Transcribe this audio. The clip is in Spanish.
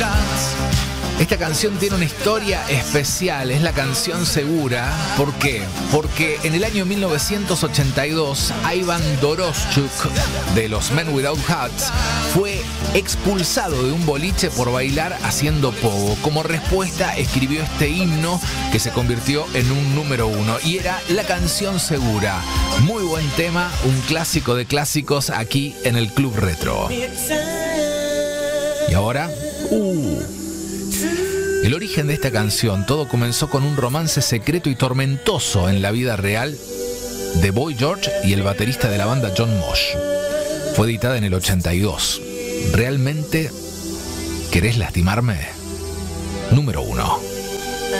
Esta canción tiene una historia especial, es la canción segura. ¿Por qué? Porque en el año 1982, Ivan Doroschuk, de los Men Without Hats, fue expulsado de un boliche por bailar haciendo pogo. Como respuesta, escribió este himno que se convirtió en un número 1 y era la canción segura. Muy buen tema, un clásico de clásicos aquí en el Club Retro. Y ahora, el origen de esta canción, todo comenzó con un romance secreto y tormentoso en la vida real de Boy George y el baterista de la banda John Mosh. Fue editada en el 82. ¿Realmente querés lastimarme? Número 1.